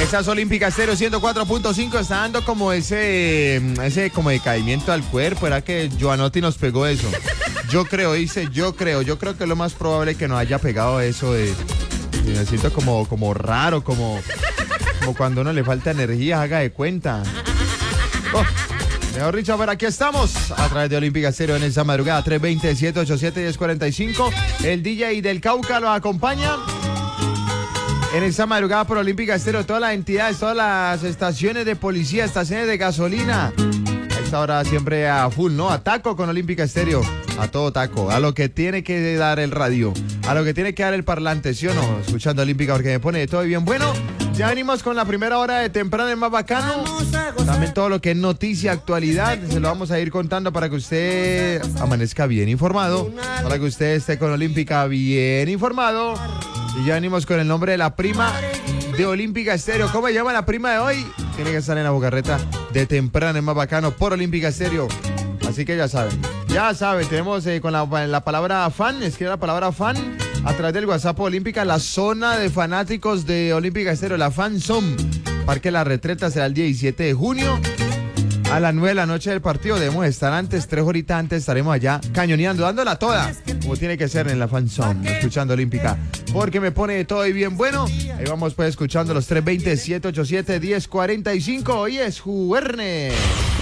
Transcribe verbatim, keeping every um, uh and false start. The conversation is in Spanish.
Esas Olímpicas Estéreo ciento cuatro punto cinco está dando como ese, ese como decaimiento al cuerpo. Era que Joanotti nos pegó eso. Yo creo, dice, yo creo, yo creo que es lo más probable que nos haya pegado eso de... de me siento como, como raro, como, como cuando a uno le falta energía, haga de cuenta. Oh. Mejor dicho, pero aquí estamos a través de Olímpica Estéreo en esa madrugada, tres veinte, siete ochenta y siete, diez cuarenta y cinco. El D J del Cauca lo acompaña en esa madrugada por Olímpica Estéreo. Todas las entidades, todas las estaciones de policía, estaciones de gasolina. A esta hora siempre a full, ¿no? A taco con Olímpica Estéreo. A todo taco, a lo que tiene que dar el radio, a lo que tiene que dar el parlante, ¿sí o no? Escuchando Olímpica porque me pone de todo bien bueno. Ya venimos con la primera hora de temprano, el más bacano. También todo lo que es noticia, actualidad, se lo vamos a ir contando para que usted amanezca bien informado, para que usted esté con Olímpica bien informado. Y ya venimos con el nombre de la prima de Olímpica Estéreo. ¿Cómo se llama la prima de hoy? Tiene que estar en la bocarreta de temprano, el más bacano, por Olímpica Estéreo. Así que ya saben, ya saben, tenemos eh, con la, la palabra fan, escribe la palabra fan a través del WhatsApp Olímpica, la zona de fanáticos de Olímpica Estéreo, la Fan Zone. Parque La Retreta será el diecisiete de junio a las nueve de la noche del partido. Debemos estar antes, tres horitas antes, estaremos allá cañoneando, dándola toda, como tiene que ser en la Fan Zone, escuchando Olímpica, porque me pone de todo y bien bueno. Ahí vamos pues escuchando los tres veinte, siete ochenta y siete, diez cuarenta y cinco. Hoy es jueves.